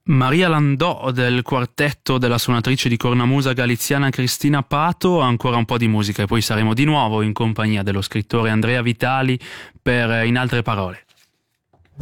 Maria Landò del quartetto della suonatrice di cornamusa galiziana Cristina Pato, ancora un po' di musica e poi saremo di nuovo in compagnia dello scrittore Andrea Vitali per In altre parole.